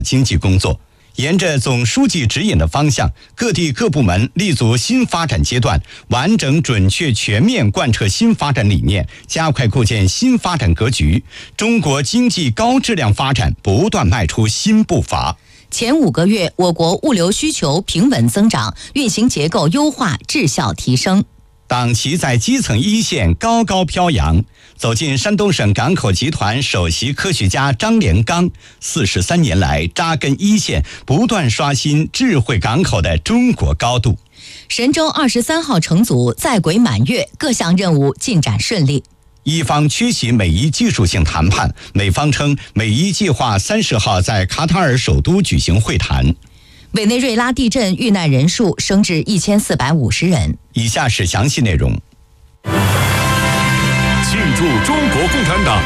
经济工作。沿着总书记指引的方向，各地各部门立足新发展阶段，完整、准确、全面贯彻新发展理念，加快构建新发展格局。中国经济高质量发展不断迈出新步伐。 前5个月，我国物流需求平稳增长，运行结构优化，质效提升。 党旗在基层一线高高飘扬。走进山东省港口集团首席科学家张连刚，43年来扎根一线，不断刷新智慧港口的中国高度。 神舟23号乘组在轨满月，各项任务进展顺利。 一方缺席美伊技术性谈判，美方称美伊计划30号在卡塔尔首都举行会谈。 委内瑞拉地震遇难人数升至1450人。 以下是详细内容。 庆祝中国共产党